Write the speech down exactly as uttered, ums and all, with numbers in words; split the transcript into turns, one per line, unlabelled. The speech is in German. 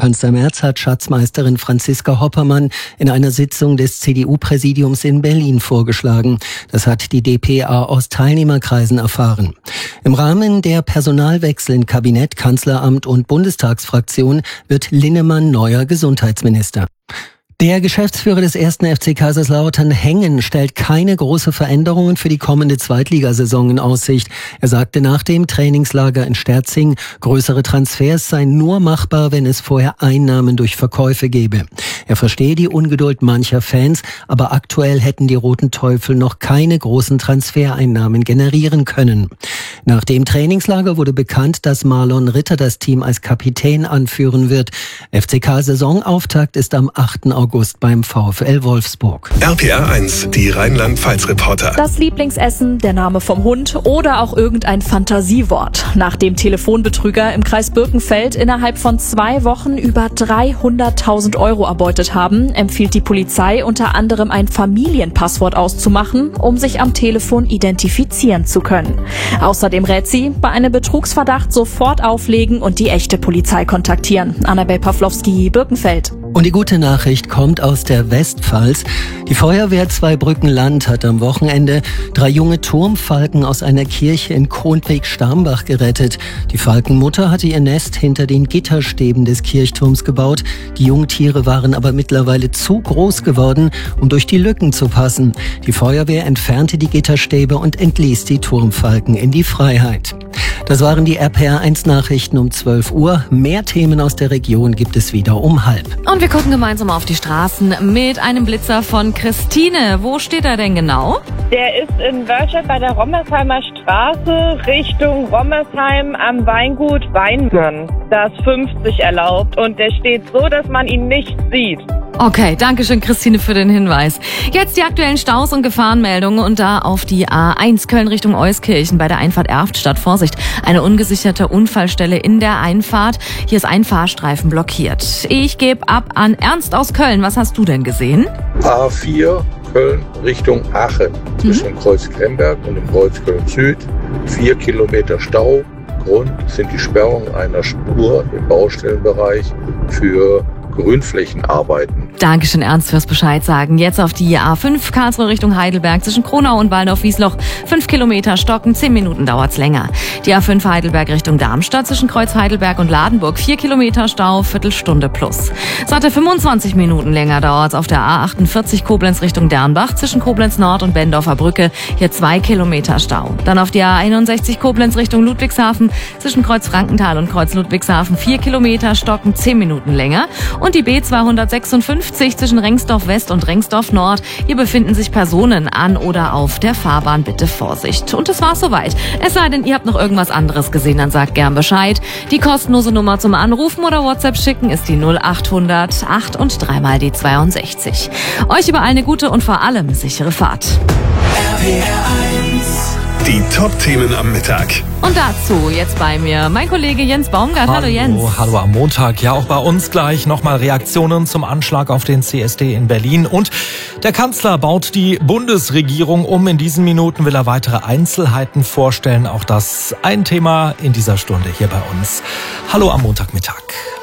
Kanzler Merz hat Schatzmeisterin Franziska Hoppermann in einer Sitzung des C D U-Präsidiums in Berlin vorgeschlagen. Das hat die d p a aus Teilnehmerkreisen erfahren. Im Rahmen der Personalwechsel in Kabinett, Kanzleramt und Bundestagsfraktion wird Linnemann neuer Gesundheitsminister. Der Geschäftsführer des ersten F C Kaiserslautern, Hengen, stellt keine große Veränderungen für die kommende Zweitligasaison in Aussicht. Er sagte nach dem Trainingslager in Sterzing, größere Transfers seien nur machbar, wenn es vorher Einnahmen durch Verkäufe gäbe. Er verstehe die Ungeduld mancher Fans, aber aktuell hätten die Roten Teufel noch keine großen Transfereinnahmen generieren können. Nach dem Trainingslager wurde bekannt, dass Marlon Ritter das Team als Kapitän anführen wird. F C K-Saisonauftakt ist am achten August beim VfL Wolfsburg.
R P R eins, die Rheinland-Pfalz-Reporter.
Das Lieblingsessen, der Name vom Hund oder auch irgendein Fantasiewort. Nachdem Telefonbetrüger im Kreis Birkenfeld innerhalb von zwei Wochen über dreihunderttausend Euro erbeutet haben, empfiehlt die Polizei unter anderem ein Familienpasswort auszumachen, um sich am Telefon identifizieren zu können. Außerdem rät sie, bei einem Betrugsverdacht sofort auflegen und die echte Polizei kontaktieren. Annabel Pawlowski, Birkenfeld.
Und die gute Nachricht kommt aus der Westpfalz. Die Feuerwehr Zweibrücken-Land hat am Wochenende drei junge Turmfalken aus einer Kirche in Kohnweg-Starmbach gerettet. Die Falkenmutter hatte ihr Nest hinter den Gitterstäben des Kirchturms gebaut. Die Jungtiere waren aber mittlerweile zu groß geworden, um durch die Lücken zu passen. Die Feuerwehr entfernte die Gitterstäbe und entließ die Turmfalken in die Freiheit. Das waren die R P R eins Nachrichten um zwölf Uhr. Mehr Themen aus der Region gibt es wieder um halb.
Und wir gucken gemeinsam auf die Straßen mit einem Blitzer von Christine. Wo steht er denn genau?
Der ist in Wörstadt bei der Rommersheimer Straße Richtung Rommersheim am Weingut Weingönn. Da ist fünfzig erlaubt und der steht so, dass man ihn nicht sieht.
Okay, danke schön, Christine, für den Hinweis. Jetzt die aktuellen Staus und Gefahrenmeldungen und da auf die A eins Köln Richtung Euskirchen bei der Einfahrt Erftstadt. Vorsicht, eine ungesicherte Unfallstelle in der Einfahrt. Hier ist ein Fahrstreifen blockiert. Ich gebe ab an Ernst aus Köln. Was hast du denn gesehen?
A vier Köln Richtung Aachen zwischen mhm. Kreuzklemberg und dem Kreuzköln Süd. Vier Kilometer Stau. Grund sind die Sperrung einer Spur im Baustellenbereich für Grünflächenarbeiten.
Dankeschön, Ernst, fürs Bescheid sagen. Jetzt auf die A fünf Karlsruhe Richtung Heidelberg zwischen Kronau und Waldorf-Wiesloch. Fünf Kilometer Stocken, zehn Minuten dauert's länger. Die A fünf Heidelberg Richtung Darmstadt zwischen Kreuz Heidelberg und Ladenburg. Vier Kilometer Stau, Viertelstunde plus. Satte fünfundzwanzig Minuten länger dauert's auf der A achtundvierzig Koblenz Richtung Dernbach zwischen Koblenz Nord und Bendorfer Brücke. Hier zwei Kilometer Stau. Dann auf die A einundsechzig Koblenz Richtung Ludwigshafen zwischen Kreuz Frankenthal und Kreuz Ludwigshafen. Vier Kilometer Stocken, zehn Minuten länger. Und die B zweihundertsechsundfünfzig zwischen Rengsdorf West und Rengsdorf Nord. Hier befinden sich Personen an oder auf der Fahrbahn. Bitte Vorsicht. Und das war's soweit. Es sei denn, ihr habt noch irgendwas anderes gesehen, dann sagt gern Bescheid. Die kostenlose Nummer zum Anrufen oder WhatsApp schicken ist die null achthundert acht und dreimal die zweiundsechzig. Euch überall eine gute und vor allem sichere Fahrt.
R P R eins. Die Top-Themen am Mittag.
Und dazu jetzt bei mir mein Kollege Jens Baumgart. Hallo, hallo Jens.
Hallo am Montag. Ja, auch bei uns gleich nochmal Reaktionen zum Anschlag auf den C S D in Berlin. Und der Kanzler baut die Bundesregierung um. In diesen Minuten will er weitere Einzelheiten vorstellen. Auch das ein Thema in dieser Stunde hier bei uns. Hallo am Montagmittag.